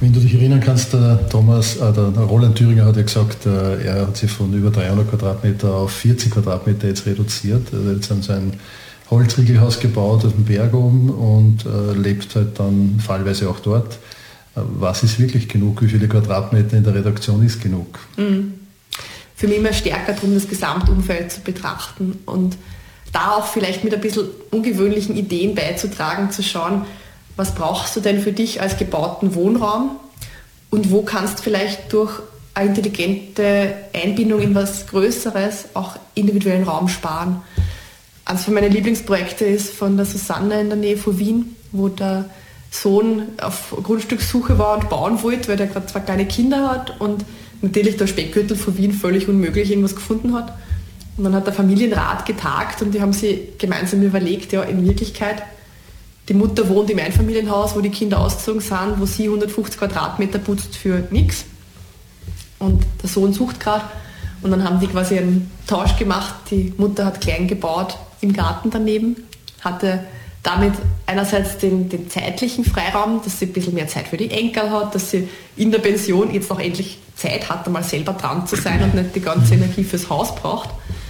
Wenn du dich erinnern kannst, der Roland Thüringer hat ja gesagt, er hat sich von über 300 Quadratmeter auf 40 Quadratmeter jetzt reduziert. Er hat jetzt so ein Holzriegelhaus gebaut auf dem Berg oben und lebt halt dann fallweise auch dort. Was ist wirklich genug? Wie viele Quadratmeter in der Redaktion ist genug? Für mich immer stärker darum, das Gesamtumfeld zu betrachten und da auch vielleicht mit ein bisschen ungewöhnlichen Ideen beizutragen, zu schauen, was brauchst du denn für dich als gebauten Wohnraum und wo kannst vielleicht durch eine intelligente Einbindung in was Größeres auch individuellen Raum sparen. Eines von meinen Lieblingsprojekte ist von der Susanne in der Nähe von Wien, wo der Sohn auf Grundstückssuche war und bauen wollte, weil der gerade 2 kleine Kinder hat und natürlich der Speckgürtel von Wien völlig unmöglich irgendwas gefunden hat. Und dann hat der Familienrat getagt und die haben sich gemeinsam überlegt, ja in Wirklichkeit, die Mutter wohnt im Einfamilienhaus, wo die Kinder ausgezogen sind, wo sie 150 Quadratmeter putzt für nichts. Und der Sohn sucht gerade. Und dann haben die quasi einen Tausch gemacht. Die Mutter hat klein gebaut im Garten daneben, hatte damit einerseits den zeitlichen Freiraum, dass sie ein bisschen mehr Zeit für die Enkel hat, dass sie in der Pension jetzt auch endlich Zeit hat, einmal selber dran zu sein und nicht die ganze Energie fürs Haus braucht.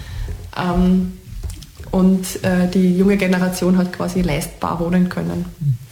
Und die junge Generation hat quasi leistbar wohnen können.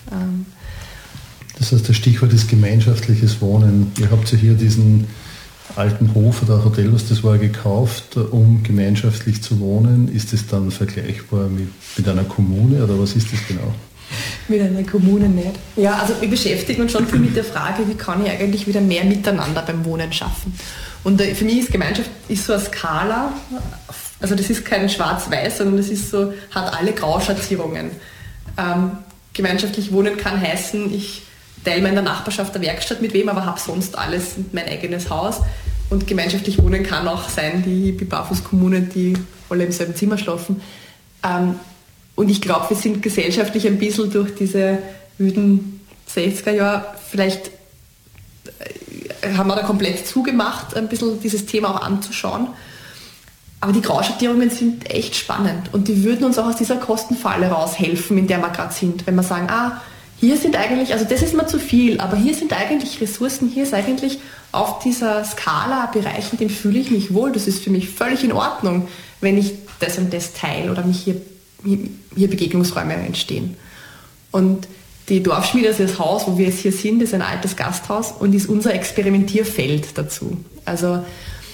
Das heißt, das Stichwort ist gemeinschaftliches Wohnen. Ihr habt ja hier diesen alten Hof oder Hotel, was das war, gekauft, um gemeinschaftlich zu wohnen. Ist das dann vergleichbar mit einer Kommune oder was ist das genau? Mit einer Kommune nicht. Ja, also wir beschäftigen uns schon viel mit der Frage, wie kann ich eigentlich wieder mehr Miteinander beim Wohnen schaffen. Und für mich ist Gemeinschaft so eine Skala. Also das ist kein Schwarz-Weiß, sondern das ist so, hat alle Grauschattierungen. Gemeinschaftlich wohnen kann heißen, ich teile mir in der Nachbarschaft der Werkstatt mit wem, aber habe sonst alles in mein eigenes Haus. Und gemeinschaftlich wohnen kann auch sein, die Barfußkommunen, die alle im selben Zimmer schlafen. Und ich glaube, wir sind gesellschaftlich ein bisschen durch diese wüden 60er Jahre, vielleicht haben wir da komplett zugemacht, ein bisschen dieses Thema auch anzuschauen. Aber die Grauschattierungen sind echt spannend und die würden uns auch aus dieser Kostenfalle raushelfen, in der wir gerade sind. Wenn wir sagen, hier sind eigentlich, also das ist mir zu viel, aber hier sind eigentlich Ressourcen, hier ist eigentlich auf dieser Skala ein Bereich, in dem fühle ich mich wohl. Das ist für mich völlig in Ordnung, wenn ich das und das teile oder mich hier Begegnungsräume entstehen. Und die Dorfschmiede, also das Haus, wo wir jetzt hier sind, ist ein altes Gasthaus und ist unser Experimentierfeld dazu. Also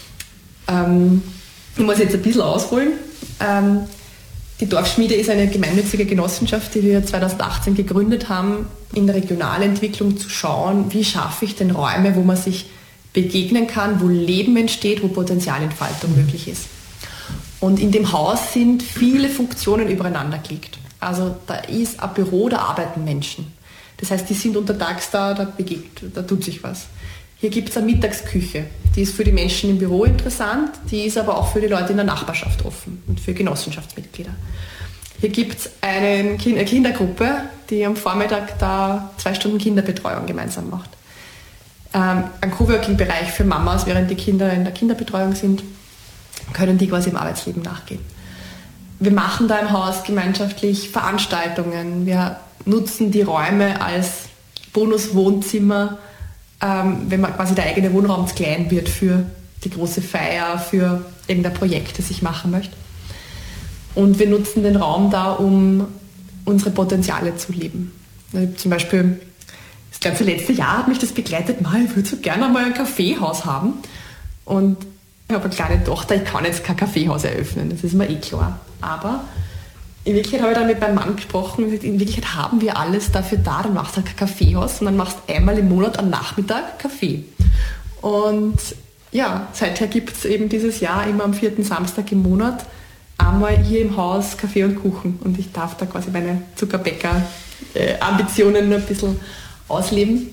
ich muss jetzt ein bisschen ausholen. Die Dorfschmiede ist eine gemeinnützige Genossenschaft, die wir 2018 gegründet haben, in der Regionalentwicklung zu schauen, wie schaffe ich denn Räume, wo man sich begegnen kann, wo Leben entsteht, wo Potenzialentfaltung möglich ist. Und in dem Haus sind viele Funktionen übereinander gelegt. Also da ist ein Büro, da arbeiten Menschen. Das heißt, die sind untertags da tut sich was. Hier gibt es eine Mittagsküche, die ist für die Menschen im Büro interessant, die ist aber auch für die Leute in der Nachbarschaft offen und für Genossenschaftsmitglieder. Hier gibt es eine Kindergruppe, die am Vormittag da 2 Stunden Kinderbetreuung gemeinsam macht. Ein Coworking-Bereich für Mamas, während die Kinder in der Kinderbetreuung sind, können die quasi im Arbeitsleben nachgehen. Wir machen da im Haus gemeinschaftlich Veranstaltungen, wir nutzen die Räume als Bonuswohnzimmer, wenn man quasi der eigene Wohnraum zu klein wird für die große Feier, für irgendein Projekt, das ich machen möchte. Und wir nutzen den Raum da, um unsere Potenziale zu leben. Zum Beispiel, das ganze letzte Jahr hat mich das begleitet, ich würde so gerne mal ein Kaffeehaus haben. Und ich habe eine kleine Tochter, ich kann jetzt kein Kaffeehaus eröffnen, das ist mir klar. Aber in Wirklichkeit habe ich dann mit meinem Mann gesprochen und gesagt, in Wirklichkeit haben wir alles dafür da, dann machst du halt kein Kaffeehaus, sondern machst einmal im Monat am Nachmittag Kaffee. Und ja, seither gibt es eben dieses Jahr immer am 4. Samstag im Monat einmal hier im Haus Kaffee und Kuchen. Und ich darf da quasi meine Zuckerbäcker-Ambitionen ein bisschen ausleben.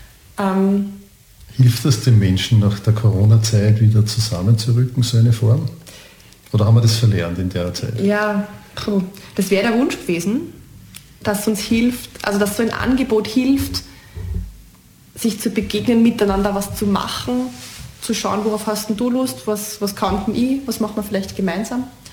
Hilft das den Menschen nach der Corona-Zeit wieder zusammenzurücken, so eine Form? Oder haben wir das verlernt in der Zeit? Ja, das wäre der Wunsch gewesen, dass uns hilft, also dass so ein Angebot hilft, sich zu begegnen, miteinander was zu machen, zu schauen, worauf hast denn du Lust, was kann denn ich, was machen wir vielleicht gemeinsam.